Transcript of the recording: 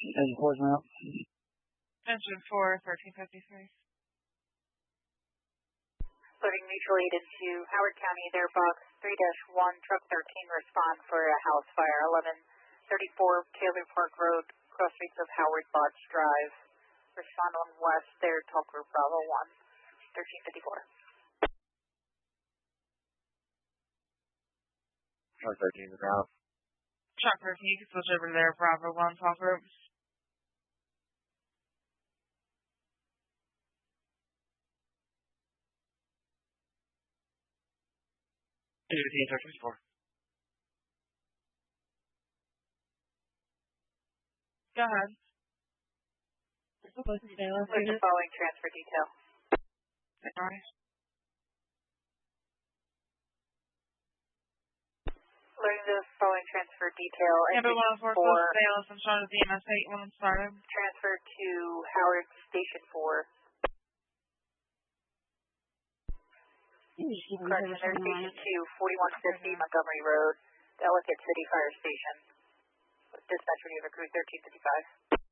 Engine 4's out. Engine 4, 1353. Loading mutual aid into Howard County, their box 3-1, truck 13, respond for a house fire, 1134 Taylor Park Road, cross streets of Howard Lodge Drive. Respond on west, there, talk group Bravo 1, 1354. Truck 13 is out. Truck 13, you can switch over to there, Bravo 1, talk group. Go ahead. What's the following transfer detail? Alright. Learning the following transfer detail. Number 104, close to Dallas, I'm starting with the MS 8 when I'm started. Transfer to Howard Station 4. Correction, there's Station 2, 4150 Montgomery Road, Ellicott City Fire Station. Dispatcher, you have a crew 1355.